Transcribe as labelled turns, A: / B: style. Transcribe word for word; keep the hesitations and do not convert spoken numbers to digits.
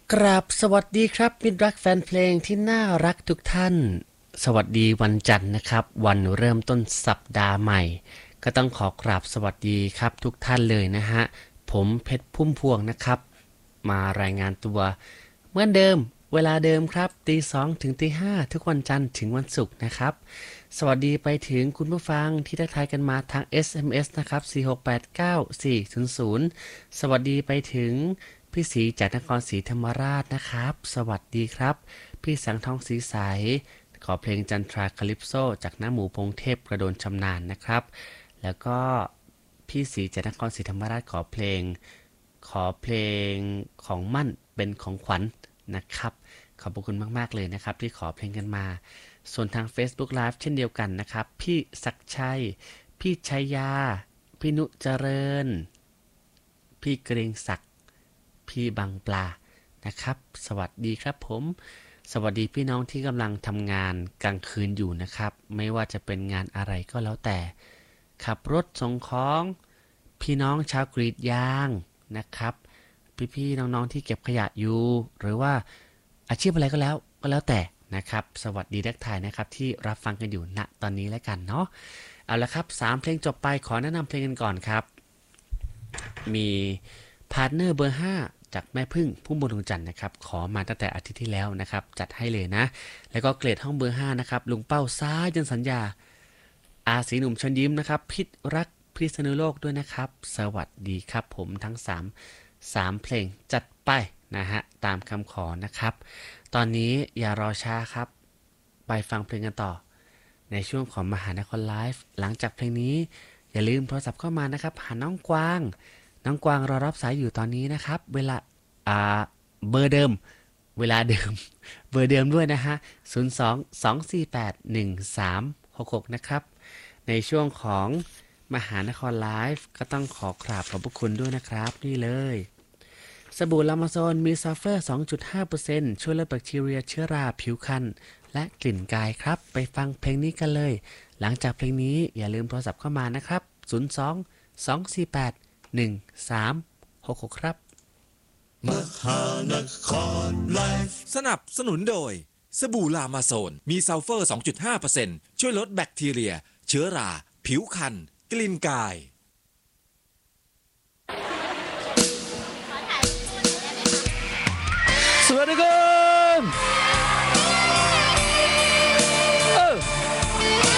A: กราบสวัสดีครับมิตรรักแฟนเพลงที่น่ารักทุกท่านสวัสดีวันจันทร์นะครับวันเริ่มต้นสัปดาห์ใหม่ก็ต้องขอกราบสวัสดีครับทุกท่านเลยนะฮะผมเพชรพุ่มพวงนะครับมารายงานตัวเหมือนเดิมเวลาเดิมครับตีสองถึงตีห้าทุกวันจันทร์ถึงวันศุกร์นะครับสวัสดีไปถึงคุณผู้ฟังที่ทักทายกันมาทาง เอส เอ็ม เอส นะครับสี่ หก แปด เก้า สี่ ศูนย์ ศูนย์สวัสดีไปถึงพี่ศรีจากนครศรีธรรมราชนะครับสวัสดีครับพี่สังทองศรีใสขอเพลงจันทราคาลิปโซจากน้าหมูพงเทพกระโดนชำนาญนะครับแล้วก็พี่ศรีจากนครศรีธรรมราชขอเพลงขอเพลงของมั่นเป็นของขวัญนะครับขอบคุณมากๆเลยนะครับที่ขอเพลงกันมาส่วนทาง Facebook Live เช่นเดียวกันนะครับพี่ศักดิ์ชัยพี่ชัยยาพี่นุเจริญพี่เกรงศักดิ์พี่บางปลานะครับสวัสดีครับผมสวัสดีพี่น้องที่กำลังทำงานกลางคืนอยู่นะครับไม่ว่าจะเป็นงานอะไรก็แล้วแต่ขับรถส่งของพี่น้องชาวกรีดยางนะครับพี่ๆน้องๆที่เก็บขยะอยู่หรือว่าอาชีพอะไรก็แล้วก็แล้วแต่นะครับสวัสดีทักทายนะครับที่รับฟังกันอยู่ณตอนนี้แล้วกันเนาะเอาละครับสามเพลงจบไปขอแนะนำเพลงกันก่อนครับมีพาร์ทเนอร์เบอร์ห้าจากแม่พึ่งพุ่มพวงดวงจันทร์นะครับขอมาตั้งแต่อาทิตย์ที่แล้วนะครับจัดให้เลยนะแล้วก็เกรดห้องเบอร์ห้านะครับลุงเป้าซ้ายจนสัญญาอาสีหนุ่มเชิญยิ้มนะครับพิษรักพิษณุโลกด้วยนะครับสวัสดีครับผมทั้งสาม สามเพลงจัดไปนะฮะตามคำขอนะครับตอนนี้อย่ารอช้าครับไปฟังเพลงกันต่อในช่วงของมหานครไลฟ์หลังจากเพลงนี้อย่าลืมโทรศัพท์เข้ามานะครับหาน้องกวางน้องกวางรอรับสายอยู่ตอนนี้นะครับเวลาอ่าเบอร์เดิมเวลาเดิมเบอร์เดิมด้วยนะฮะศูนย์ สอง สอง สี่ แปด หนึ่ง สาม หก หกนะครับในช่วงของมหานครไลฟ์ก็ต้องขอกราบขอบพระคุณด้วยนะครับนี่เลยสบู่ลามาโซนมีซัลเฟอร์ สองจุดห้าเปอร์เซ็นต์ ช่วยลดแบคทีเรียเชื้อราผิวคันและกลิ่นกายครับไปฟังเพลงนี้กันเลยหลังจากเพลงนี้อย่าลืมโทรศัพท์เข้ามานะครับศูนย์ สอง สอง สี่ แปด หนึ่ง สาม หก หกครับ
B: มหานครไลฟ์สนับสนุนโดยสบู่ลามาโซนมีซัลเฟอร์ สองจุดห้าเปอร์เซ็นต์ ช่วยลดแบคทีเรียเชื้อราผิวคันกลิ่นกาย
A: สวัสดีครับ